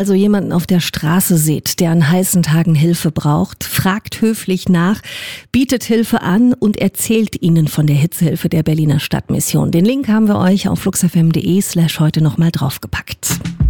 Also jemanden auf der Straße seht, der an heißen Tagen Hilfe braucht, fragt höflich nach, bietet Hilfe an und erzählt ihnen von der Hitzehilfe der Berliner Stadtmission. Den Link haben wir euch auf fluxfm.de/heute nochmal draufgepackt.